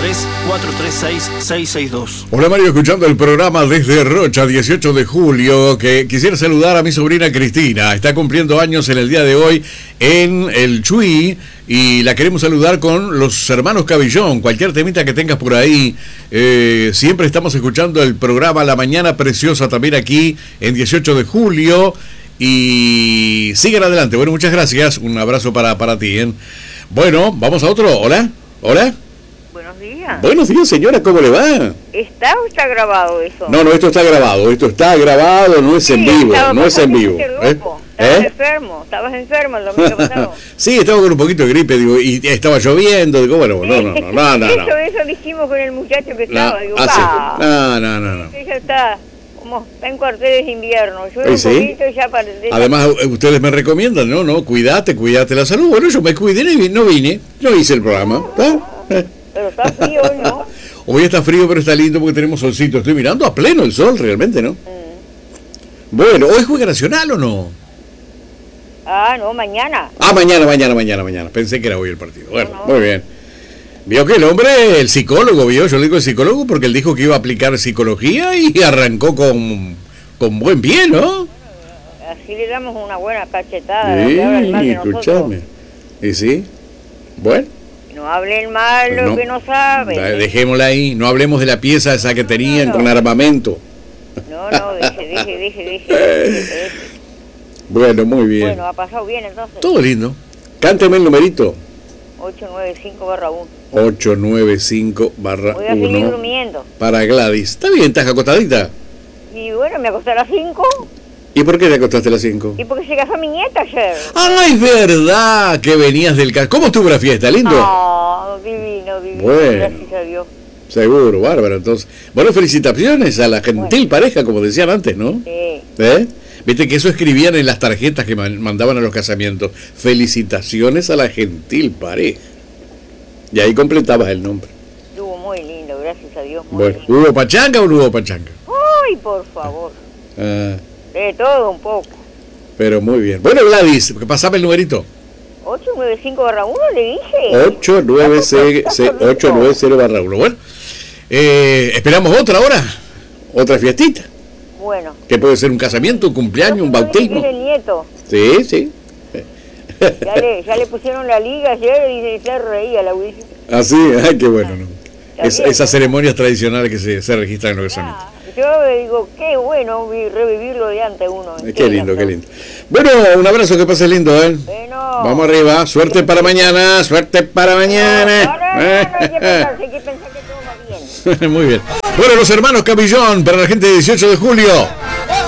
223-436-662. Hola Mario, escuchando el programa desde Rocha, 18 de julio, que quisiera saludar a mi sobrina Cristina. Está cumpliendo años en el día de hoy en el Chuy y la queremos saludar con los hermanos Cabillón. Cualquier temita que tengas por ahí, siempre estamos escuchando el programa La Mañana Preciosa también aquí en 18 de julio. Y sigan adelante. Bueno, muchas gracias. Un abrazo para ti, ¿eh? Bueno, vamos a otro. Hola. Hola. Buenos días. Buenos días, señora. ¿Cómo le va? ¿Está o está grabado eso? No, esto está grabado. Esto está grabado, no es en vivo. No es en vivo. Estabas enfermo el domingo pasado. Sí, estaba con un poquito de gripe, digo, y estaba lloviendo. Digo, bueno, no. Eso dijimos con el muchacho que estaba. Digo, no. Ya está. Como está en cuarteles de invierno. Yo un poquito ya para... Además, ustedes me recomiendan, no, cuídate la salud. Bueno, yo me cuidé y no vine, no hice el programa. Pero está frío hoy, ¿no? Hoy está frío, pero está lindo porque tenemos solcito. Estoy mirando a pleno el sol, realmente, ¿no? Bueno, ¿hoy juega Nacional o no? No, mañana. Mañana. Pensé que era hoy el partido. Bueno, no. Muy bien. Vio que el hombre, el psicólogo, yo le digo el psicólogo porque él dijo que iba a aplicar psicología y arrancó con buen pie, ¿no? Así le damos una buena cachetada. Sí, escúchame. ¿Y sí? Bueno. No hablen mal lo que no saben. Dejémosla ahí, no hablemos de la pieza esa que tenían con armamento. No, deje. Bueno, muy bien. Bueno, ha pasado bien entonces. Todo lindo. Cánteme el numerito. 895/1. 895/1. Voy a seguir durmiendo. Para Gladys. ¿Está bien? ¿Estás acostadita? Y bueno, me acosté a las 5. ¿Y por qué te acostaste a las 5? Y porque se casó mi nieta ayer. Es verdad que venías del... ¿Cómo estuvo la fiesta? ¿Lindo? Divino. Bueno, gracias a Dios. Seguro, bárbaro. Entonces, bueno, felicitaciones a la gentil pareja, como decían antes, ¿no? Sí. Viste que eso escribían en las tarjetas que mandaban a los casamientos. Felicitaciones a la gentil pareja. Y ahí completabas el nombre. Estuvo muy lindo, gracias a Dios. Bueno, ¿hubo pachanga o no hubo pachanga? Ay, por favor. De todo un poco. Pero muy bien. Bueno, Gladys, pasame el numerito. 895/1 le dije. 890/1. Bueno, esperamos otra hora. Otra fiestita. Bueno. Que puede ser un casamiento, un cumpleaños, un bautismo. El nieto. Sí. Ya le pusieron la liga ayer y se reía la Wilson. Sí, qué bueno, ¿no? Esas ceremonias tradicionales que se registran en los casamientos. Yo digo, qué bueno revivirlo de antes uno. Qué lindo. Bueno, un abrazo, que pases lindo, ¿eh? Bueno. Vamos arriba, suerte para mañana. No, hay que pensar que todo va bien. Muy bien. Bueno, los hermanos Cabillón para la gente de 18 de julio.